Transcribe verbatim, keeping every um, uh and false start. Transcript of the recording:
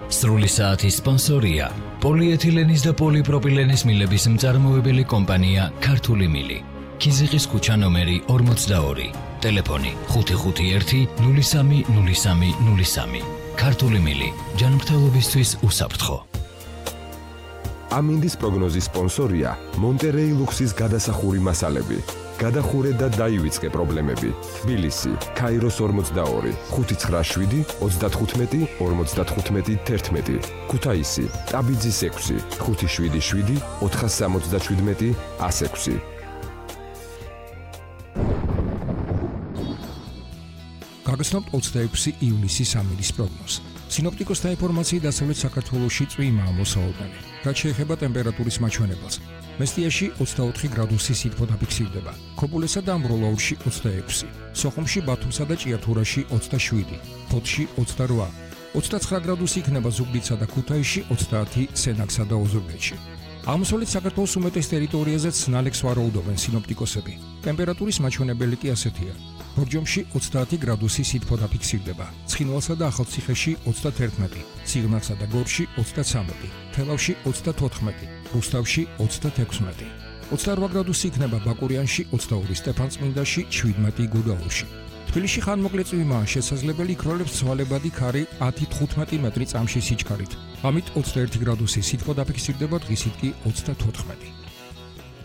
სრული საათის სპონსორია პოლიეთილენის და პოლიპროპილენის მილების მწარმოებელი კომპანია ქართული მილი. ქიზიყის ქუჩა ნომერი ორმოცდაორი. ტელეფონი ხუთი ხუთი ერთი ნული სამი ნული სამი ნული სამი. ქართული მილი ჯანმრთელობისთვის უსაფრთხო. ამინდის პროგნოზის სპონსორია მონტერეი ლუქსის გადასახური მასალები. გადახურე და დაივიწყე პრობლემები. თბილისი, ქაიროს ორმოცდაორი, ხუთი ცხრა შვიდი ოცდათხუთმეტი ორმოცდათხუთმეტი თერთმეტი. ქუთაისი, ტაბიძის ექვსი, ხუთი შვიდი შვიდი ოთხასამოცდაშვიდმეტი ასექვსი. გაგრძნობთ ოცდაექვსი ივლისის ამინდის პროგნოზს. სინოპტიკოსთა ინფორმაციით დასავლეთ საქართველოში წვიმაა მოსავალდანი. რაც შეეხება ტემპერატურის მაჩვენებელს. მესტიაში ოცდაოთხი გრადუსი სითბო დაფიქსირდება. ქობულესა და ამბროლაურში ოცდაექვსი, სოხუმში, ბათუმსა და ჭიათურაში ოცდაშვიდი, ფოთში ოცდარვა, ოცდაცხრა გრადუსი იქნება ზუგდიდსა და ქუთაისში, ოცდაათი სენაკსა და ოზურგეთში. აღმოსავლეთ საქართველოს უმეტეს ტერიტორიაზეც ნალექს ვარაუდობენ სინოპტიკოსები. ტემპერატურის მაჩვენებელი კი ასეთია. ბორჯომში ოცდაათი გრადუსი სითბო დაფიქსირდება. ცხინვალსა და ახალციხეში ოცდათერთმეტი, სიღნაღსა და გორში ოცდაცამეტი, თელავში ოცდათოთხმეტი, რუსთავში ოცდათექვსმეტი. ოცდარვა გრადუსი იქნება ბაკურიანში, ოცდაორი სტეფანწმინდაში, შვიდმეტი გუდაურში. თბილისში ხანმოკლე წვიმაა, შესაძლებელი იქროლებს ცვალებადი ქარი ათი თხუთმეტი მეტრი წამში სიჩქარით. ამით ოცდაერთი გრადუსი სითბო დაფიქსირდება, დღისით კი ოცდათოთხმეტი.